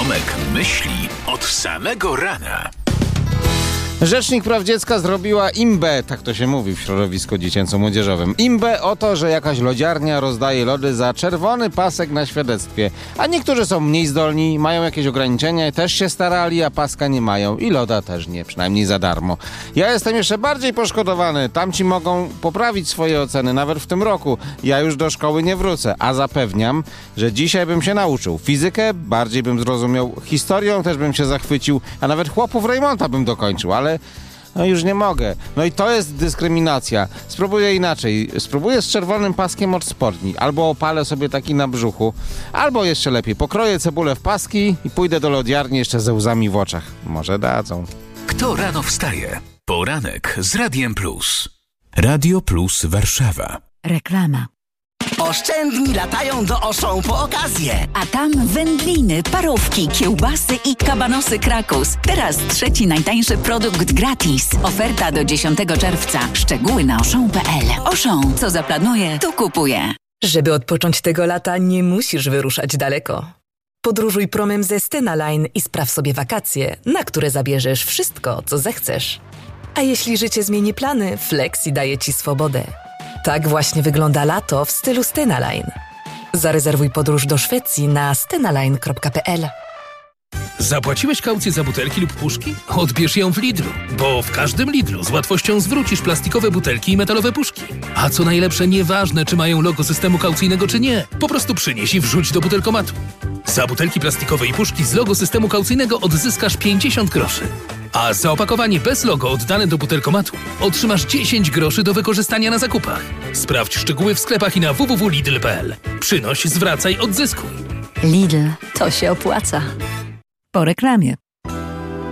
Tomek myśli od samego rana. Rzecznik Praw Dziecka zrobiła imbę, tak to się mówi w środowisku dziecięco-młodzieżowym. Imbę o to, że jakaś lodziarnia rozdaje lody za czerwony pasek na świadectwie. A niektórzy są mniej zdolni, mają jakieś ograniczenia, też się starali, a paska nie mają i loda też nie, przynajmniej za darmo. Ja jestem jeszcze bardziej poszkodowany. Tamci mogą poprawić swoje oceny, nawet w tym roku. Ja już do szkoły nie wrócę, a zapewniam, że dzisiaj bym się nauczył. Fizykę bardziej bym zrozumiał, historią też bym się zachwycił, a nawet chłopów Rejmonta bym dokończył, ale no już nie mogę. No i to jest dyskryminacja. Spróbuję inaczej. Spróbuję z czerwonym paskiem od spodni. Albo opalę sobie taki na brzuchu. Albo jeszcze lepiej, pokroję cebulę w paski i pójdę do lodziarni jeszcze ze łzami w oczach. Może dadzą. Kto rano wstaje? Poranek z Radiem Plus. Radio Plus Warszawa. Reklama. Oszczędni latają do Auchan po okazję. A tam wędliny, parówki, kiełbasy i kabanosy Krakus. Teraz trzeci najtańszy produkt gratis. Oferta do 10 czerwca. Szczegóły na auchan.pl. Auchan, co zaplanuje, to kupuje. Żeby odpocząć tego lata, nie musisz wyruszać daleko. Podróżuj promem ze Stena Line i spraw sobie wakacje, na które zabierzesz wszystko, co zechcesz. A jeśli życie zmieni plany, Flexi daje Ci swobodę. Tak właśnie wygląda lato w stylu Stena Line. Zarezerwuj podróż do Szwecji na stenaline.pl. Zapłaciłeś kaucję za butelki lub puszki? Odbierz ją w Lidlu, bo w każdym Lidlu z łatwością zwrócisz plastikowe butelki i metalowe puszki. A co najlepsze, nieważne czy mają logo systemu kaucyjnego czy nie, po prostu przynieś i wrzuć do butelkomatu. Za butelki plastikowe i puszki z logo systemu kaucyjnego odzyskasz 50 groszy. A za opakowanie bez logo oddane do butelkomatu otrzymasz 10 groszy do wykorzystania na zakupach. Sprawdź szczegóły w sklepach i na www.lidl.pl. Przynoś, zwracaj, odzyskuj. Lidl, to się opłaca. Po reklamie.